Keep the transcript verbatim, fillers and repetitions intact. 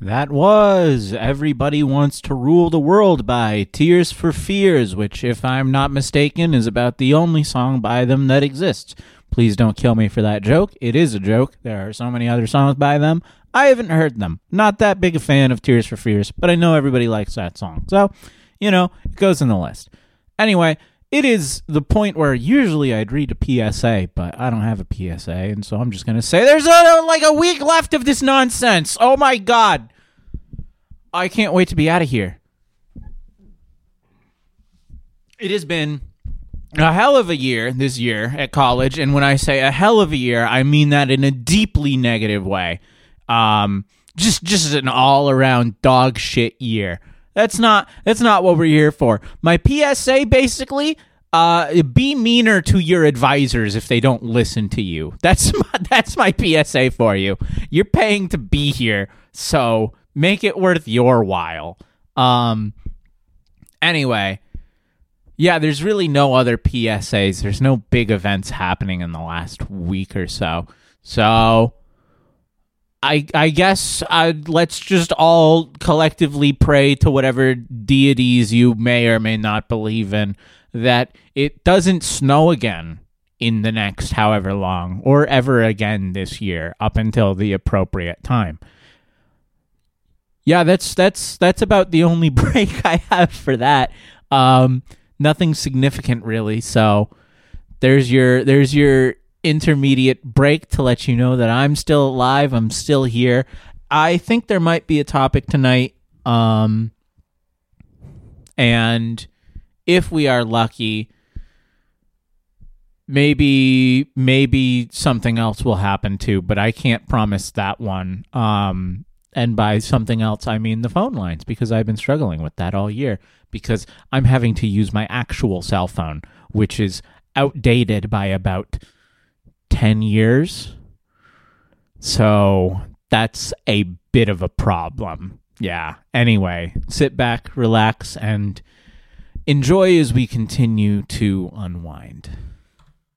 That was Everybody Wants to Rule the World by Tears for Fears, which, if I'm not mistaken, is about the only song by them that exists. Please don't kill me for that joke. It is a joke. There are so many other songs by them. I haven't heard them. Not that big a fan of Tears for Fears, but I know everybody likes that song. So, you know, it goes in the list. Anyway, it is the point where usually I'd read a P S A, but I don't have a P S A, and so I'm just going to say there's a, like a week left of this nonsense. Oh my God. I can't wait to be out of here. It has been a hell of a year this year at college, and when I say a hell of a year, I mean that in a deeply negative way. Um, just just an all-around dog shit year. That's not that's not what we're here for. My P S A, basically, uh, be meaner to your advisors if they don't listen to you. That's my, that's my P S A for you. You're paying to be here, so make it worth your while. Um. Anyway, yeah, there's really no other P S As. There's no big events happening in the last week or so. So I I guess uh, let's just all collectively pray to whatever deities you may or may not believe in that it doesn't snow again in the next however long or ever again this year up until the appropriate time. Yeah, that's that's that's about the only break I have for that. Um, nothing significant really. So there's your there's your intermediate break to let you know that I'm still alive. I'm still here. I think there might be a topic tonight. Um, and if we are lucky, maybe maybe something else will happen too, but I can't promise that one. Um, and by something else, I mean the phone lines, because I've been struggling with that all year because I'm having to use my actual cell phone, which is outdated by about ten years. So that's a bit of a problem. Yeah. Anyway, sit back, relax, and enjoy as we continue to unwind.